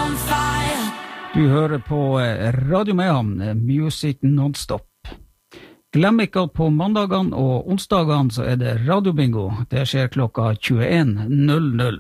Du hører på Radio Mayhem, Music Non-Stop. Glem ikke at på mandagene og onsdagene så det radiobingo. Det skjer klokka 21.00.